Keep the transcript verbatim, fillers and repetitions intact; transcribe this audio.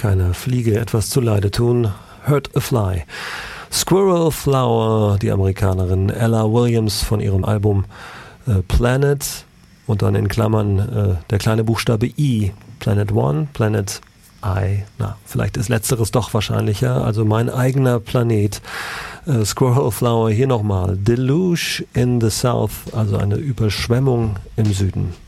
keiner Fliege etwas zuleide tun. Hurt a Fly. Squirrel Flower, die Amerikanerin Ella Williams von ihrem Album äh, Planet und dann in Klammern äh, der kleine Buchstabe I. Planet One, Planet I. Na, vielleicht ist letzteres doch wahrscheinlicher. Also mein eigener Planet. Äh, Squirrel Flower hier nochmal. Deluge in the South, also eine Überschwemmung im Süden.